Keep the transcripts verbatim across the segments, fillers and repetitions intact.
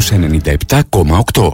στους ενενήντα επτά κόμμα οκτώ.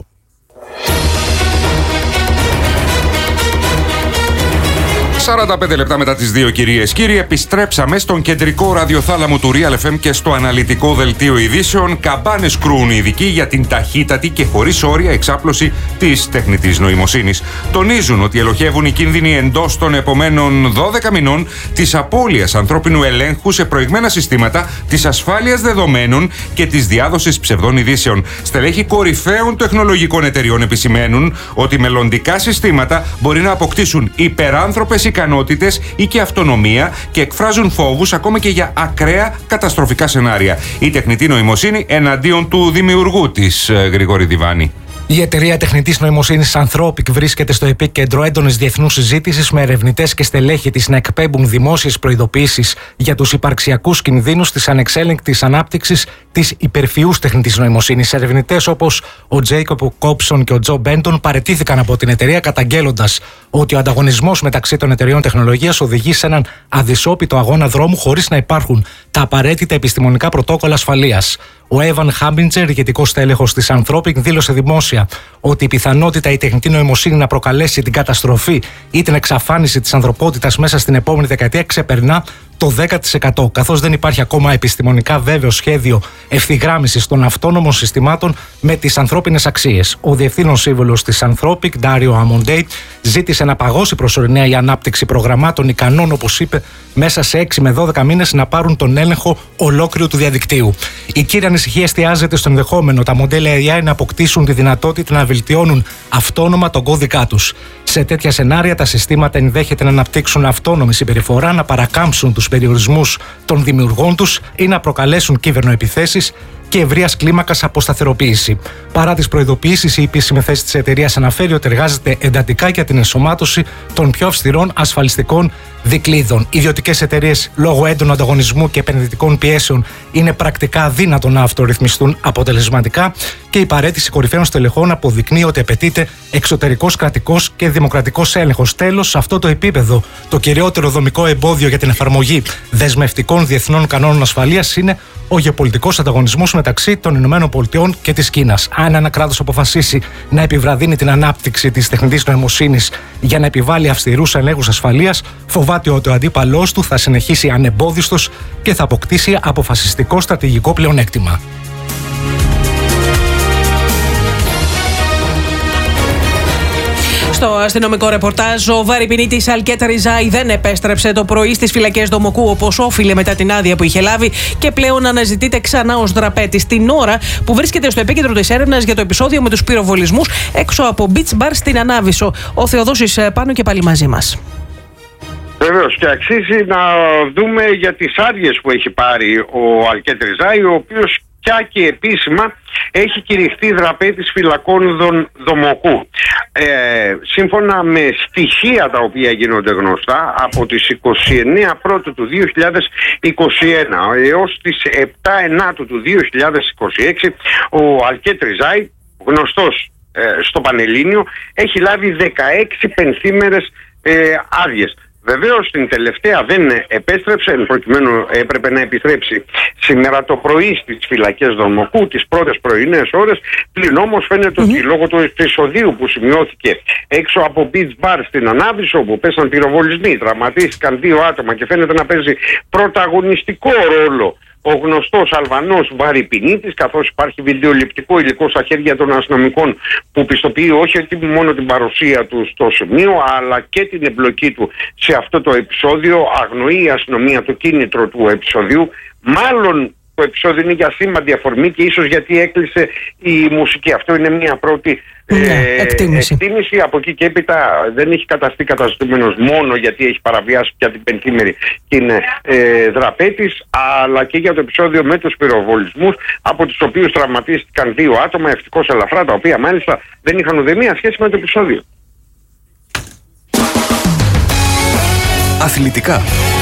σαράντα πέντε λεπτά μετά τις δύο, κυρίες κύριοι, επιστρέψαμε στον κεντρικό ραδιοθάλαμο του Real εφ εμ και στο αναλυτικό δελτίο ειδήσεων. Καμπάνες κρούν οι ειδικοί για την ταχύτατη και χωρίς όρια εξάπλωση της τεχνητής νοημοσύνης. Τονίζουν ότι ελοχεύουν οι κίνδυνοι εντός των επομένων δώδεκα μηνών της απώλειας ανθρώπινου ελέγχου σε προηγμένα συστήματα, της ασφάλειας δεδομένων και της διάδοσης ψευδών ειδήσεων. Στελέχοι κορυφαίων τεχνολογικών εταιριών επισημαίνουν ότι μελλοντικά συστήματα μπορεί να αποκτήσουν υπεράνθρωπες ικανότητες ή και αυτονομία και εκφράζουν φόβους ακόμα και για ακραία καταστροφικά σενάρια. Η τεχνητή νοημοσύνη εναντίον του δημιουργού της, Γρηγόρη Διβάνη. Η εταιρεία τεχνητής νοημοσύνης Anthropic βρίσκεται στο επίκεντρο έντονης διεθνούς συζήτησης, με ερευνητές και στελέχη της να εκπέμπουν δημόσιες προειδοποιήσεις για τους υπαρξιακούς κινδύνους της ανεξέλεγκτης ανάπτυξης της υπερφυούς τεχνητής νοημοσύνης. Ερευνητές όπως ο Τζέικοπ Κόψον και ο Τζο Μπέντον παραιτήθηκαν από την εταιρεία, καταγγέλλοντας ότι ο ανταγωνισμός μεταξύ των εταιρεών τεχνολογίας οδηγεί σε έναν αδυσόπιτο αγώνα δρόμου χωρίς να υπάρχουν τα απαραίτητα επιστημονικά πρωτόκολλα ασφαλείας. Ο Έβαν Χάμπιντζερ, ηγετικός τέλεχος της Anthropic, δήλωσε δημόσια ότι η πιθανότητα η τεχνητή νοημοσύνη να προκαλέσει την καταστροφή ή την εξαφάνιση της ανθρωπότητας μέσα στην επόμενη δεκαετία ξεπερνά το δέκα τοις εκατό, καθώς δεν υπάρχει ακόμα επιστημονικά βέβαιο σχέδιο ευθυγράμμισης των αυτόνομων συστημάτων με τις ανθρώπινες αξίες. Ο διευθύνων σύμβουλος της Anthropic, Dario Amodei, ζήτησε να παγώσει προσωρινά η ανάπτυξη προγραμμάτων ικανών, όπως είπε, μέσα σε έξι με δώδεκα μήνες να πάρουν τον έλεγχο ολόκληρου του διαδικτύου. Η κύρια ανησυχία εστιάζεται στο ενδεχόμενο τα μοντέλα έι άι να αποκτήσουν τη δυνατότητα να βελτιώνουν αυτόνομα τον κώδικά τους. Σε τέτοια σενάρια, τα συστήματα ενδέχεται να αναπτύξουν αυτόνομη συμπεριφορά, να παρακάμψουν τους περιορισμούς των δημιουργών τους ή να προκαλέσουν κύβερνοεπιθέσεις και ευρείας κλίμακας αποσταθεροποίηση. Παρά τις προειδοποιήσεις, η επίσημη θέση της εταιρείας αναφέρει ότι εργάζεται εντατικά για την ενσωμάτωση των πιο αυστηρών ασφαλιστικών δικλείδων. Ιδιωτικές εταιρείες, λόγω έντονου ανταγωνισμού και επενδυτικών πιέσεων, είναι πρακτικά αδύνατο να αυτορυθμιστούν αποτελεσματικά και η παραίτηση κορυφαίων στελεχών αποδεικνύει ότι απαιτείται εξωτερικός, κρατικός και δημοκρατικός έλεγχος. Τέλος, σε αυτό το επίπεδο, το κυριότερο δομικό εμπόδιο για την εφαρμογή δεσμευτικών διεθνών κανόνων ασφαλείας είναι ο γεωπολιτικός ανταγωνισμός μεταξύ των Ηνωμένων Πολιτειών και της Κίνας. Αν ένα κράτος αποφασίσει να επιβραδύνει την ανάπτυξη της τεχνητής νοημοσύνης για να επιβάλλει αυστηρούς ελέγχους ασφαλείας, φοβάται ότι ο αντίπαλός του θα συνεχίσει ανεμπόδιστος και θα αποκτήσει αποφασιστικό στρατηγικό πλεονέκτημα. Στο αστυνομικό ρεπορτάζ, ο βαρυπινίτης Αλκέτ Ριζάη δεν επέστρεψε το πρωί στις φυλακές Δομοκού όπως όφιλε μετά την άδεια που είχε λάβει και πλέον αναζητείται ξανά ως δραπέτης, την ώρα που βρίσκεται στο επίκεντρο της έρευνας για το επεισόδιο με τους πυροβολισμούς έξω από beach bar στην Ανάβησο. Ο Θεοδόσης Πάνου και πάλι μαζί μας. Βεβαίως, και αξίζει να δούμε για τις άδειες που έχει πάρει ο Αλκέτ Ριζάη, ο οποίος πια και επίσημα έχει κηρυχθεί δραπέτης φυλακών δον, Δομοκού. Ε, σύμφωνα με στοιχεία τα οποία γίνονται γνωστά, από τις είκοσι εννέα Πρώτου του δύο χιλιάδες είκοσι ένα έως τις επτά Ενάτου του δύο χιλιάδες είκοσι έξι, ο Αλκέτ Ριζάη, γνωστός ε, στο Πανελλήνιο, έχει λάβει δεκαέξι πενθήμερες ε, άδειες. Βεβαίως την τελευταία δεν επέστρεψε, προκειμένου έπρεπε να επιστρέψει σήμερα το πρωί στις φυλακές Δομοκού, τις πρώτες πρωινές ώρες. Πλην όμως φαίνεται mm-hmm. ότι λόγω του επεισοδίου που σημειώθηκε έξω από beach bar στην Ανάβησο, όπου πέσαν πυροβολισμοί, τραυματίστηκαν δύο άτομα και φαίνεται να παίζει πρωταγωνιστικό ρόλο ο γνωστός Αλβανός βαρυπινίτης, καθώς υπάρχει βιντεοληπτικό υλικό στα χέρια των αστυνομικών που πιστοποιεί όχι μόνο την παρουσία του στο σημείο, αλλά και την εμπλοκή του σε αυτό το επεισόδιο. Αγνοεί η αστυνομία το κίνητρο του επεισοδίου. Μάλλον το επεισόδιο είναι για σήμαντη αφορμή και ίσως γιατί έκλεισε η μουσική. Αυτό είναι μια πρώτη ναι, ε, εκτίμηση. εκτίμηση. Από εκεί και έπειτα δεν έχει καταστεί καταζητούμενος μόνο γιατί έχει παραβιάσει πια την πενθήμερη και είναι ε, δραπέτης, αλλά και για το επεισόδιο με τους πυροβολισμούς, από τους οποίους τραυματίστηκαν δύο άτομα, ευτυχώς ελαφρά, τα οποία μάλιστα δεν είχαν ουδέμια σχέση με το επεισόδιο. Αθλητικά.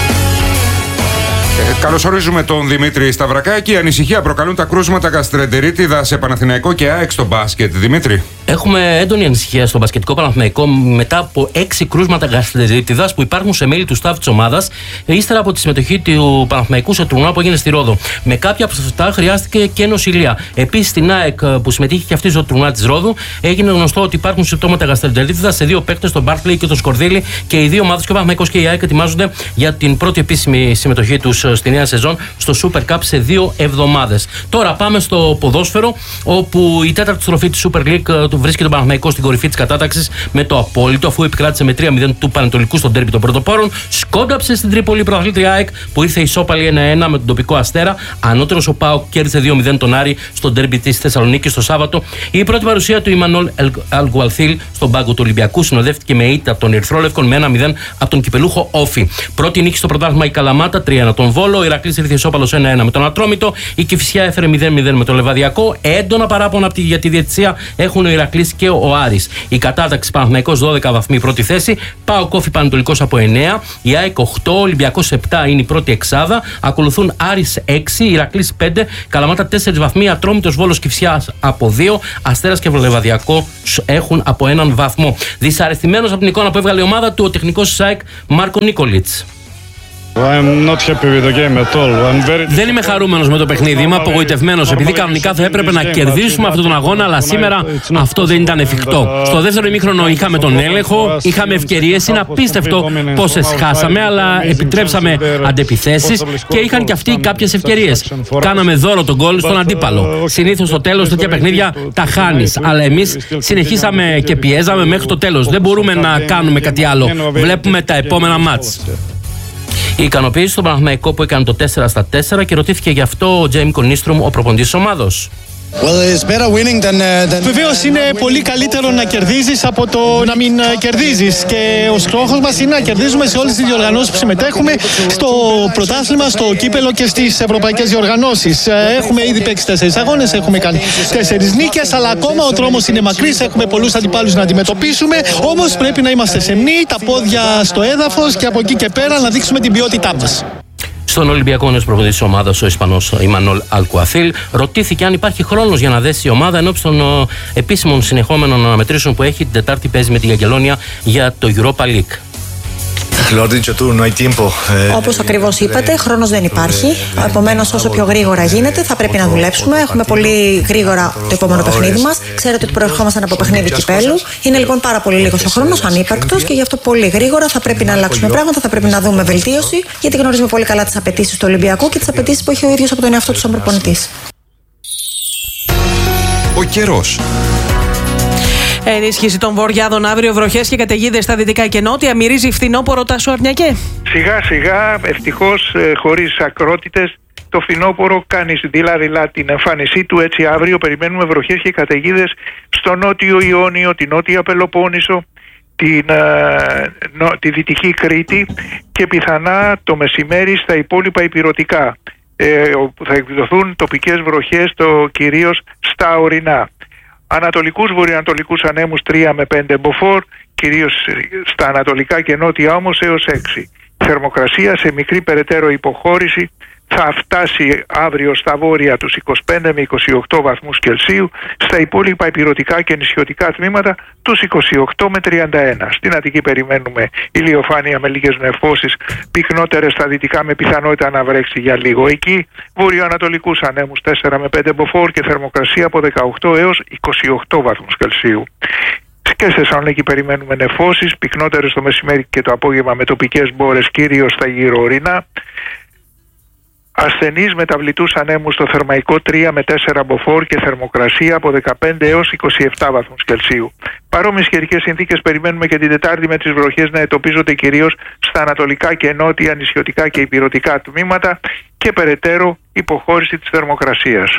Ε, καλωσορίζουμε τον Δημήτρη Σταυρακάκη. Ανησυχία προκαλούν τα κρούσματα γαστρεντερίτιδα σε Παναθηναϊκό και ΑΕΚ στο μπάσκετ. Δημήτρη. Έχουμε έντονη ανησυχία στον μπασκετικό Παναθηναϊκό μετά από έξι κρούσματα γαστριτίδας που υπάρχουν σε μέλη του staff της ομάδας, ύστερα από τη συμμετοχή του Παναθηναϊκού σε τουρνουά που έγινε στη Ρόδο. Με κάποια από αυτά χρειάστηκε και νοσηλεία. Επίσης, στην ΑΕΚ που συμμετείχε και αυτή στο τουρνουά της Ρόδου, έγινε γνωστό ότι υπάρχουν συμπτώματα γαστριτίδας σε δύο παίκτες, τον Μπάρτλεϊ και τον Σκορδίλη, και οι δύο ομάδες, και ο Παναθηναϊκός και η ΑΕΚ, ετοιμάζονται για την πρώτη επίσημη συμμετοχή τους στη νέα σεζόν στο Super Cup σε δύο εβδομάδες. Τώρα πάμε στο ποδόσφαιρο, όπου η τέταρτη στροφή της Super League βρίσκει τον Παναθηναϊκό στην κορυφή της κατάταξης με το απόλυτο, αφού επικράτησε με τρία μηδέν του Πανετολικού στον ντέρμπι των πρωτοπόρων. Σκόνταψε στην Τρίπολη η πρωταθλήτρια ΑΕΚ που ήρθε ισόπαλη ένα ένα με τον τοπικό Αστέρα. Ανώτερος ο ΠΑΟΚ κέρδισε δύο μηδέν τον Άρη στον ντέρμπι της Θεσσαλονίκης το Σάββατο. Η πρώτη παρουσία του Ιμανόλ Αλγκουαλθίλ στον πάγκο του Ολυμπιακού συνοδεύτηκε με ήττα από τον Ερυθρόλευκον με ένα μηδέν από τον κυπελούχο Όφη. Πρώτη νίκη στο πρωτάθλημα η Καλαμάτα τρία ένα τον Βόλο. Ο Ηρακλής ήρθε ισόπαλος ένα ένα με τον Ατρόμητο. Η Κηφισιά έφερε μηδέν μηδέν με τον Λεβαδιακό. Έντονα παράπονα για τη διαιτησία έχουν ο Ηρακλής και ο Άρης. Η κατάταξη Παναθηναϊκός δώδεκα βαθμοί πρώτη θέση. ΠΑΟΚ Όφη Πανετολικός από εννέα. Η ΑΕΚ οκτώ. Ολυμπιακός επτά είναι η πρώτη εξάδα. Ακολουθούν Άρης έξι. Ηρακλής πέντε. Καλαμάτα τέσσερα βαθμοί. Ατρόμητος Βόλος Κηφισιάς από δύο. Αστέρας και Λεβαδιακό έχουν από έναν βαθμό. Δυσαρεστημένος από την εικόνα που έβγαλε η ομάδα του ο τεχνικός της ΑΕΚ Μάρκο Νίκολιτς. Δεν είμαι χαρούμενος με το παιχνίδι. Είμαι απογοητευμένος επειδή κανονικά θα έπρεπε να κερδίσουμε αυτόν τον αγώνα, αλλά σήμερα αυτό δεν ήταν εφικτό. Στο δεύτερο ημίχρονο είχαμε τον έλεγχο, είχαμε ευκαιρίες. Είναι απίστευτο πόσες χάσαμε, αλλά επιτρέψαμε αντεπιθέσεις και είχαν και αυτοί κάποιες ευκαιρίες. Κάναμε δώρο τον γκολ στον αντίπαλο. Συνήθως στο τέλος τέτοια παιχνίδια τα χάνεις, αλλά εμείς συνεχίσαμε και πιέζαμε μέχρι το τέλος. Δεν μπορούμε να κάνουμε κάτι άλλο. Βλέπουμε τα επόμενα μάτς. Η ικανοποίηση στον Παναθηναϊκό που έκανε το τέσσερα στα τέσσερα και ρωτήθηκε γι' αυτό ο Τζέιμι Κονίστρομ, ο προπονητής της ομάδος. Βεβαίως είναι πολύ καλύτερο να κερδίζεις από το να μην κερδίζεις, και ο στόχος μας είναι να κερδίζουμε σε όλες τις διοργανώσεις που συμμετέχουμε στο πρωτάθλημα, στο κύπελο και στις ευρωπαϊκές διοργανώσεις. Έχουμε ήδη παίξει τέσσερις αγώνες, έχουμε κάνει τέσσερις νίκες, αλλά ακόμα ο δρόμος είναι μακρύς, έχουμε πολλούς αντιπάλους να αντιμετωπίσουμε, όμως πρέπει να είμαστε σεμνοί, τα πόδια στο έδαφος και από εκεί και πέρα να δείξουμε την ποιότητά μας. Στον Ολυμπιακό, νέος προπονητής της ομάδας, ο Ισπανός Ιμανόλ Αλκουαθίλ, ρωτήθηκε αν υπάρχει χρόνος για να δέσει η ομάδα ενώπιση των uh, επίσημων συνεχόμενων αναμετρήσεων που έχει. Την Τετάρτη παίζει με τη Γιαγκελόνια για το Europa League. Όπως ακριβώς είπατε, χρόνος δεν υπάρχει. Επομένως, όσο πιο γρήγορα γίνεται, θα πρέπει να δουλέψουμε. Έχουμε πολύ γρήγορα το επόμενο παιχνίδι μας. Ξέρετε ότι προερχόμασταν από παιχνίδι κυπέλου. Είναι λοιπόν πάρα πολύ λίγος ο χρόνος, ανύπαρκτος, και γι' αυτό πολύ γρήγορα θα πρέπει να αλλάξουμε πράγματα, θα πρέπει να δούμε βελτίωση, γιατί γνωρίζουμε πολύ καλά τις απαιτήσεις του Ολυμπιακού και τις απαιτήσεις που έχει ο ίδιος από τον εαυτό του σαν προπονητής. Ο καιρός. Ενίσχυση των βορειάδων αύριο, βροχές και καταιγίδες στα δυτικά και νότια. Μυρίζει φθινόπωρο, Τάσο Αρνιακέ. Σιγά σιγά, ευτυχώς, χωρίς ακρότητες, το φθινόπωρο κάνει δειλά-δειλά την εμφάνισή του. Έτσι αύριο περιμένουμε βροχές και καταιγίδες στο νότιο Ιόνιο, την νότια Πελοπόννησο, την, νο, τη δυτική Κρήτη και πιθανά το μεσημέρι στα υπόλοιπα ηπειρωτικά, ε, όπου θα εκδοθούν τοπικές βροχές, το, κυρίως στα ορεινά. Ανατολικούς βορειοανατολικούς ανέμους τρία με πέντε μποφόρ, κυρίως στα ανατολικά και νότια όμως έως έξι. Θερμοκρασία σε μικρή περαιτέρω υποχώρηση θα φτάσει αύριο στα βόρεια τους είκοσι πέντε με είκοσι οκτώ βαθμούς Κελσίου, στα υπόλοιπα ηπειρωτικά και νησιωτικά τμήματα τους είκοσι οκτώ με τριάντα ένα. Στην Αττική περιμένουμε ηλιοφάνεια με λίγες νεφώσεις, πυκνότερες στα δυτικά με πιθανότητα να βρέξει για λίγο. Εκεί βορειοανατολικούς ανέμους τέσσερα με πέντε μποφόρ και θερμοκρασία από δεκαοκτώ έως είκοσι οκτώ βαθμούς Κελσίου. Και στη Θεσσαλονίκη περιμένουμε νεφώσεις, πυκνότερες το μεσημέρι και το απόγευμα με τοπικές μπόρες, κυρίως στα γύρω ορεινά. Ασθενείς μεταβλητούς ανέμους στο Θερμαϊκό τρία με τέσσερα μποφόρ και θερμοκρασία από δεκαπέντε έως είκοσι επτά βαθμούς Κελσίου. Παρόμοιες καιρικές συνθήκες περιμένουμε και την Τετάρτη, με τις βροχές να εντοπίζονται κυρίως στα ανατολικά και νότια νησιωτικά και ηπειρωτικά τμήματα και περαιτέρω υποχώρηση της θερμοκρασίας.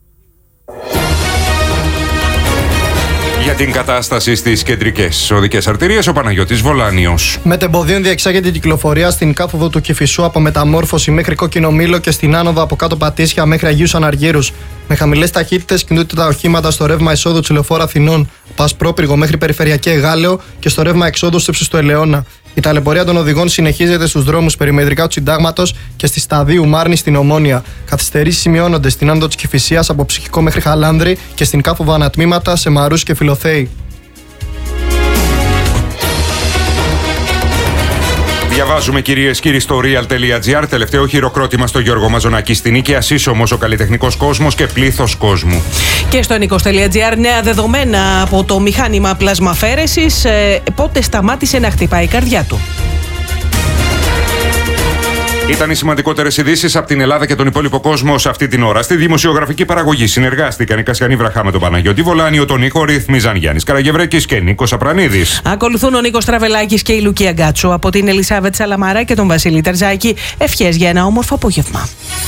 Για την κατάσταση στις κεντρικές οδικές αρτηρίες, ο Παναγιώτης Βολάνιος. Μετεμποδίων διεξάγεται η κυκλοφορία στην κάθοδο του Κηφισού από Μεταμόρφωση μέχρι Κόκκινο Μήλο και στην άνοδο από κάτω Πατήσια μέχρι Αγίους Αναργύρους. Με χαμηλές ταχύτητες κινούνται τα οχήματα στο ρεύμα εισόδου του Λεωφόρου Αθηνών από Ασπρόπυργο μέχρι Περιφερειακή Εγάλεο και στο ρεύμα εξόδου στο ύψος του Ελαιώνα. Η ταλαιπωρία των οδηγών συνεχίζεται στους δρόμους περιμετρικά του Συντάγματος και στη Σταδίου Μάρνη στην Ομόνια. Καθυστερήσεις σημειώνονται στην άνοδο της Κηφισίας από Ψυχικό μέχρι Χαλάνδρη και στην Κάφοβα ανατμήματα σε Μαρούς και Φιλοθέη. Διαβάζουμε, κυρίες και κύριοι, στο real.gr. Τελευταίο χειροκρότημα στο Γιώργο Μαζονάκη στην νίκη. Ασύσσωμος ο καλλιτεχνικός κόσμος και πλήθος κόσμου. Και στο nikos.gr νέα δεδομένα από το μηχάνημα πλασμαφέρεσης. Ε, πότε σταμάτησε να χτυπάει η καρδιά του. Ήταν οι σημαντικότερες ειδήσεις από την Ελλάδα και τον υπόλοιπο κόσμο σε αυτή την ώρα. Στη δημοσιογραφική παραγωγή συνεργάστηκαν η Κασιανή Βραχά με τον Παναγιώτη Βολάνιο, τον Νίκο, ρυθμίζαν Γιάννης Καραγευρέκης και Νίκος Απρανίδης. Ακολουθούν ο Νίκος Τραβελάκης και η Λουκία Γκάτσο. Από την Ελισάβετ Σαλαμάρα και τον Βασίλη Τερζάκη, ευχές για ένα όμορφο απόγευμα.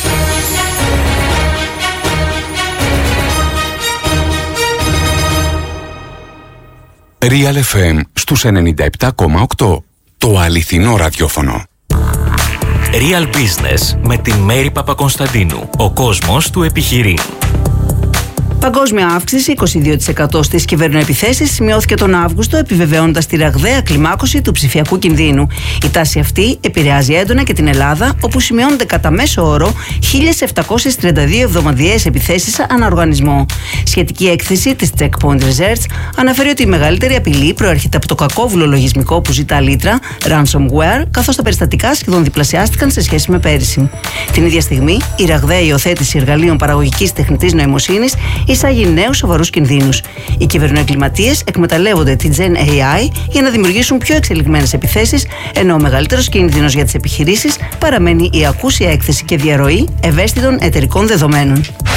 Real εφ εμ στους ενενήντα επτά κόμμα οκτώ. Το αληθινό ραδιόφωνο. Real Business με την Μέρη Παπακονσταντίνου. Ο κόσμος του επιχειρεί. Παγκόσμια αύξηση είκοσι δύο τοις εκατό στις κυβερνοεπιθέσεις σημειώθηκε τον Αύγουστο, επιβεβαιώνοντας τη ραγδαία κλιμάκωση του ψηφιακού κινδύνου. Η τάση αυτή επηρεάζει έντονα και την Ελλάδα, όπου σημειώνονται κατά μέσο όρο χίλια επτακόσιες τριάντα δύο εβδομαδιαίες επιθέσεις ανά οργανισμό. Σχετική έκθεση της Checkpoint Research αναφέρει ότι η μεγαλύτερη απειλή προέρχεται από το κακόβουλο λογισμικό που ζητά λίτρα, ransomware, καθώς τα περιστατικά σχεδόν διπλασιάστηκαν σε σχέση με πέρυσι. Την ίδια στιγμή, η ραγδαία υιοθέτηση εργαλείων παραγωγικής τεχνητής νοημοσύνης εισάγει νέους σοβαρούς κινδύνους. Οι κυβερνοεγκληματίες εκμεταλλεύονται την Gen έι άι για να δημιουργήσουν πιο εξελιγμένες επιθέσεις, ενώ ο μεγαλύτερος κίνδυνος για τις επιχειρήσεις παραμένει η ακούσια έκθεση και διαρροή ευαίσθητων εταιρικών δεδομένων.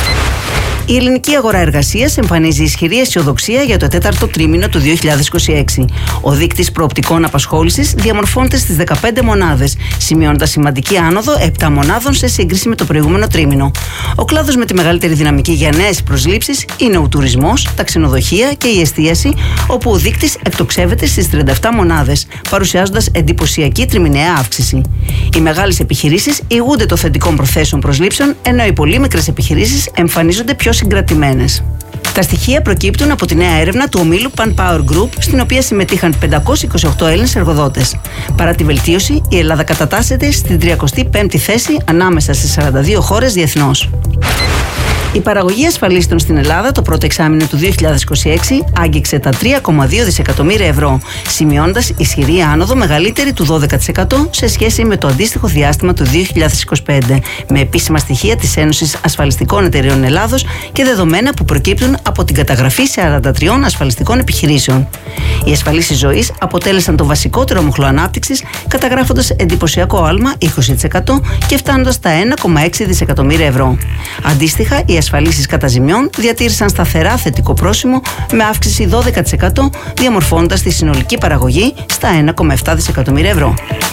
Η ελληνική αγορά εργασίας εμφανίζει ισχυρή αισιοδοξία για το τέταρτο τρίμηνο του δύο χιλιάδες είκοσι έξι. Ο δείκτης προοπτικών απασχόλησης διαμορφώνεται στις δεκαπέντε μονάδες, σημειώνοντας σημαντική άνοδο επτά μονάδων σε σύγκριση με το προηγούμενο τρίμηνο. Ο κλάδος με τη μεγαλύτερη δυναμική για νέες προσλήψεις είναι ο τουρισμός, τα ξενοδοχεία και η εστίαση, όπου ο δείκτης εκτοξεύεται στις τριάντα επτά μονάδες, παρουσιάζοντας εντυπωσιακή τριμηνιαία αύξηση. Οι μεγάλες επιχειρήσεις ηγούνται των θετικών προθέσεων προσλήψεων, ενώ οι πολύ μικρές επιχειρήσεις εμφανίζονται πιο συγκρατημένες. Τα στοιχεία προκύπτουν από τη νέα έρευνα του ομίλου Pan-Power Group, στην οποία συμμετείχαν πεντακόσιοι είκοσι οκτώ Έλληνες εργοδότες. Παρά τη βελτίωση, η Ελλάδα κατατάσσεται στην τριακοστή πέμπτη θέση ανάμεσα στις σαράντα δύο χώρες διεθνώς. Η παραγωγή ασφαλίστων στην Ελλάδα το πρώτο εξάμηνο του δύο χιλιάδες είκοσι έξι άγγιξε τα τρία κόμμα δύο δισεκατομμύρια ευρώ, σημειώνοντας ισχυρή άνοδο μεγαλύτερη του δώδεκα τοις εκατό σε σχέση με το αντίστοιχο διάστημα του δύο χιλιάδες είκοσι πέντε, με επίσημα στοιχεία της Ένωσης Ασφαλιστικών Εταιρεών Ελλάδος και δεδομένα που προκύπτουν από την καταγραφή σαράντα τριών ασφαλιστικών επιχειρήσεων. Οι ασφαλίσεις ζωής αποτέλεσαν το βασικότερο μοχλό ανάπτυξης, καταγράφοντας εντυπωσιακό άλμα είκοσι τοις εκατό και φτάνοντας τα ένα κόμμα έξι δισεκατομμύρια ευρώ. Αντίστοιχα, οι ασφαλίσεις καταζημιών διατήρησαν σταθερά θετικό πρόσημο με αύξηση δώδεκα τοις εκατό, διαμορφώνοντας τη συνολική παραγωγή στα ένα κόμμα επτά δισεκατομμύρια ευρώ.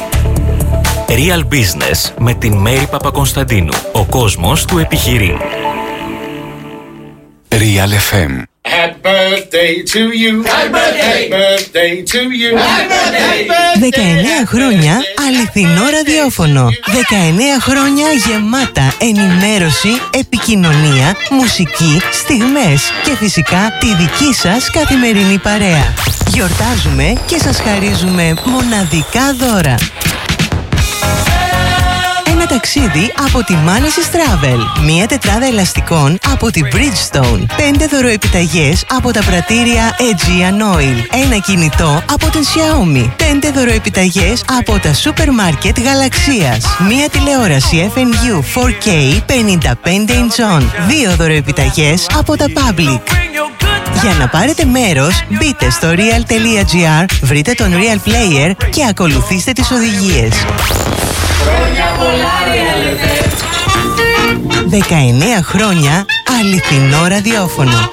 Real Business με την Μέρη Παπακονσταντίνου. Ο κόσμος του επιχειρεί. Real εφ εμ. Happy birthday to you. Happy birthday. Happy birthday to you. Happy birthday. δεκαεννέα χρόνια αληθινό ραδιόφωνο. δεκαεννέα χρόνια γεμάτα ενημέρωση, επικοινωνία, μουσική, στιγμές και φυσικά τη δική σας καθημερινή παρέα. Γιορτάζουμε και σας χαρίζουμε μοναδικά δώρα. Ένα ταξίδι από τη Manesis Travel. Μία τετράδα ελαστικών από τη Bridgestone. Πέντε δωροεπιταγές από τα πρατήρια Aegean Oil. Ένα κινητό από την Xiaomi. Πέντε δωροεπιταγές από τα σούπερ μάρκετ Γαλαξίας. Μία τηλεόραση εφ εν γιου φορ κέι πενήντα πέντε inch. Δύο δωροεπιταγές από τα Public. Για να πάρετε μέρος, μπείτε στο real.gr, βρείτε τον Real Player και ακολουθήστε τις οδηγίες. Χρόνια πολλά, Real εφ εμ. δεκαεννέα χρόνια αληθινό ραδιόφωνο.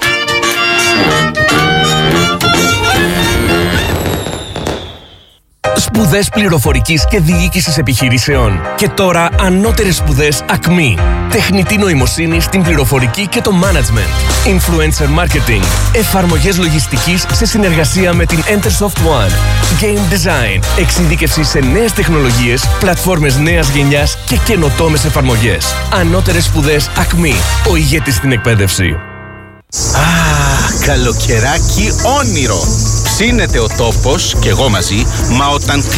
Σπουδές πληροφορικής και διοίκησης επιχειρήσεων. Και τώρα ανώτερες σπουδές Ακμή. Τεχνητή νοημοσύνη στην πληροφορική και το management. Influencer marketing. Εφαρμογές λογιστικής σε συνεργασία με την Entersoft One. Game design. Εξειδίκευση σε νέες τεχνολογίες, πλατφόρμες νέας γενιάς και καινοτόμες εφαρμογές. Ανώτερες σπουδές Ακμή. Ο ηγέτης στην εκπαίδευση. Α, καλοκαιράκι όνειρο. Ψήνεται ο τόπος και εγώ μαζί, μα όταν